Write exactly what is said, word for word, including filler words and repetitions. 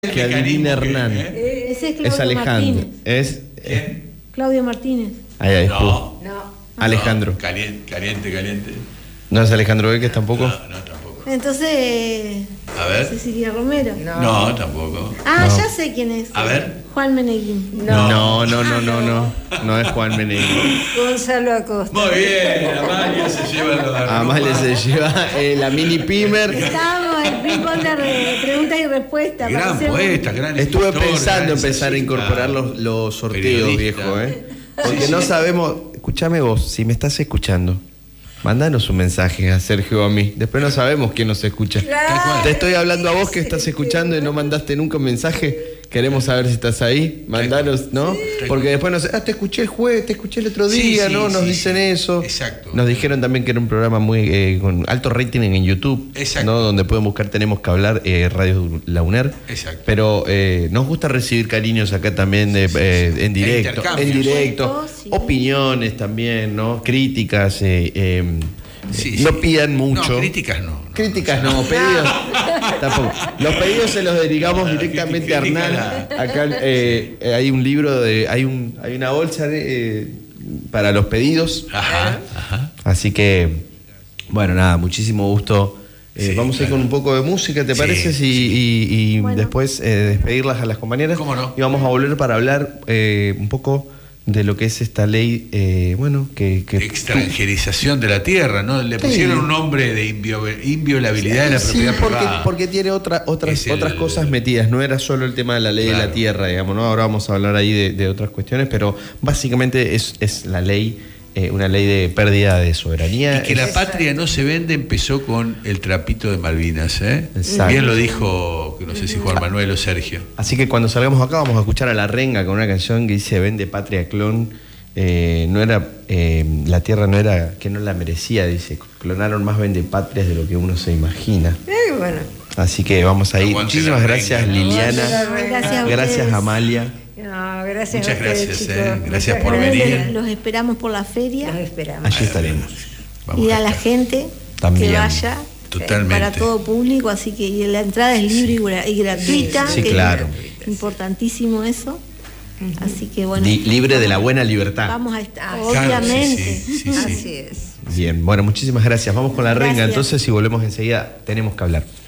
que adivina Hernán. ¿eh? Ese es Claudio Es Alejandro. Martínez. Es. ¿Quién? Claudio Martínez. Ahí, ahí. No. No. Alejandro. No, caliente, caliente, caliente. ¿No es Alejandro Vélquez tampoco? No, no, tampoco. Entonces. A ver. Cecilia Romero. No, no tampoco. Ah, No. ya sé quién es. A ver. Juan Meneguín. No, no, no, no, no. No, no es Juan Meneguín. Gonzalo Acosta. Muy bien, Amalia se lleva la Amalia se lleva eh, la mini pimer. Estábamos en ping-pong de re- preguntas y respuestas. Gran parecemos- poeta, gran Estuve escritor, pensando gran empezar a ensayista, incorporar los, los sorteos, periodista. viejo, ¿eh? Porque Sí, sí. no sabemos. Escúchame vos, si me estás escuchando, mándanos un mensaje a Sergio o a mí. Después no sabemos quién nos escucha. Tal cual. Te estoy hablando a vos que estás escuchando y no mandaste nunca un mensaje. Queremos saber si estás ahí. Mandanos, ¿no? Porque después nos ah, te escuché el jueves, te escuché el otro Sí, día, sí, ¿no? Nos sí, dicen sí. eso. Exacto. Nos dijeron también que era un programa muy eh, con alto rating en YouTube. Exacto. ¿No? Donde pueden buscar Tenemos que hablar, eh, Radio La UNER. Exacto. Pero eh, nos gusta recibir cariños acá también de, eh, en directo. intercambios. En directo. Sí. Opiniones también, ¿no? Críticas. Eh, eh, Sí, no sí. pidan mucho. No, críticas no. no. Críticas no, pedidos tampoco. Los pedidos se los dedicamos Ah, directamente a crítica Hernán. Acá eh, eh, hay un libro, de, hay, un, hay una bolsa de, eh, para los pedidos. Ajá, ajá. Así que, bueno, nada, muchísimo gusto. Eh, Sí, vamos a ir claro. con un poco de música, ¿te Sí, parece? sí. Y, y- y Bueno. después eh, despedirlas a las compañeras. ¿Cómo no? Y vamos a volver para hablar eh, un poco de lo que es esta ley, eh, bueno, que... que Extranjerización de la tierra, ¿no? Le Sí. pusieron un nombre de invio- inviolabilidad de la Sí, propiedad porque, privada. porque tiene otra, otras, Es el- otras cosas metidas. No era solo el tema de la ley de la Claro. tierra, digamos, ¿no? Ahora vamos a hablar ahí de, de otras cuestiones, pero básicamente es, es la ley, eh, una ley de pérdida de soberanía. Y que la patria no se vende empezó con el trapito de Malvinas, ¿eh? Exacto. Bien lo dijo, que no sé si Juan Manuel o Sergio. Así que cuando salgamos acá vamos a escuchar a La Renga con una canción que dice Vende patria clon. Eh, no era, eh, la tierra no era, que no la merecía, dice. Clonaron más vendepatrias de lo que uno se imagina. Eh, bueno. Así que vamos ahí. Aguante Muchísimas La gracias, Renga. Liliana. Gracias a Gracias, ustedes. Amalia. No, gracias Muchas a ustedes, gracias, chicos. eh. Gracias Muchas por gracias. venir. Los esperamos por la feria. Los esperamos. Allí estaremos. Vamos Y a la estar. gente También. que vaya. Totalmente. Para todo público, así que y la entrada es libre y gra- y gratuita. Sí, que claro. es importantísimo eso. Así que bueno. Li- libre de la buena libertad. Vamos a estar, Ah, claro, obviamente. sí, sí, sí, sí. Así es. Bien, bueno, muchísimas gracias. Vamos con La Renga Gracias. entonces y volvemos enseguida. Tenemos que hablar.